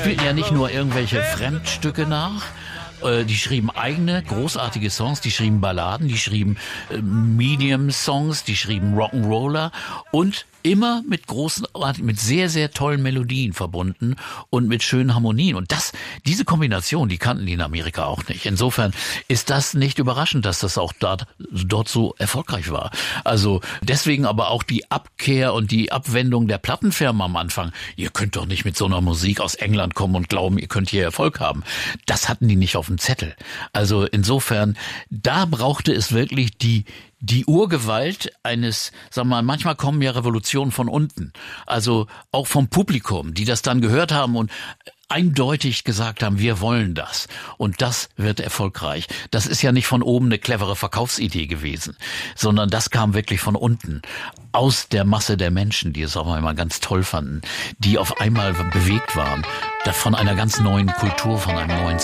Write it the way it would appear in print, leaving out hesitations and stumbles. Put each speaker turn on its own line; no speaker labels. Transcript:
spielten ja nicht nur irgendwelche Fremdstücke nach, die schrieben eigene großartige Songs, die schrieben Balladen, die schrieben Medium-Songs, die schrieben Rock'n'Roller und immer mit mit sehr, sehr tollen Melodien verbunden und mit schönen Harmonien. Und diese Kombination, die kannten die in Amerika auch nicht. Insofern ist das nicht überraschend, dass das auch dort so erfolgreich war. Also deswegen aber auch die Abkehr und die Abwendung der Plattenfirmen am Anfang. Ihr könnt doch nicht mit so einer Musik aus England kommen und glauben, ihr könnt hier Erfolg haben. Das hatten die nicht auf dem Zettel. Also insofern, da brauchte es wirklich die Urgewalt eines, sagen wir mal, manchmal kommen ja Revolutionen von unten. Also auch vom Publikum, die das dann gehört haben und eindeutig gesagt haben, wir wollen das. Und das wird erfolgreich. Das ist ja nicht von oben eine clevere Verkaufsidee gewesen, sondern das kam wirklich von unten. Aus der Masse der Menschen, die es auch einmal ganz toll fanden, die auf einmal bewegt waren, von einer ganz neuen Kultur, von einem neuen